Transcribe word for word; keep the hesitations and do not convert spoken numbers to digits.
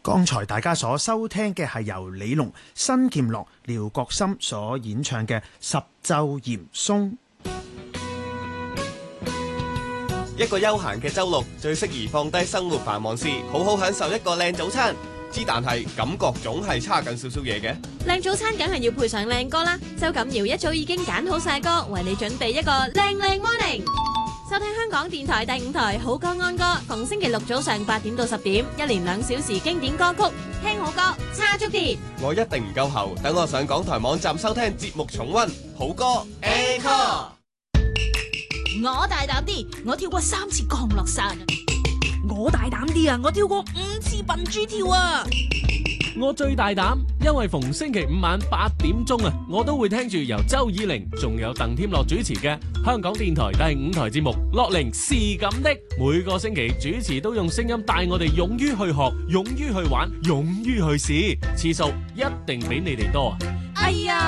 剛才大家所收聽嘅係由李龍、新劍樂、廖國森所演唱嘅《十晝嚴嵩》。 一個悠閒嘅週六，最適宜放低生活繁忙事，好好享受一個靚早餐。之但係感覺總係差緊少少嘢嘅。 靚早餐梗係要配上靚歌啦，周錦瑤一早已經揀好晒歌，為你準備一個靚靚 morning。收聽香港電台第五台好歌安歌，逢星期六早上八點到十點，一連兩小時經典歌曲，聽好歌，叉足電。 我一定唔夠喉，等我上港台網站收聽節目重溫好歌 Encore。 我大膽啲，我跳過三次降落傘。我大膽啲啊，我跳過五次笨豬跳啊。 我最大膽，因為逢星期五晚八點鐘啊，我都會聽住由周以玲仲有鄧添樂主持嘅香港電台第五台節目《樂齡是咁的》，每個星期主持都用聲音帶我哋勇於去學、勇於去玩、勇於去試，次數一定比你哋多啊！ 哎呀！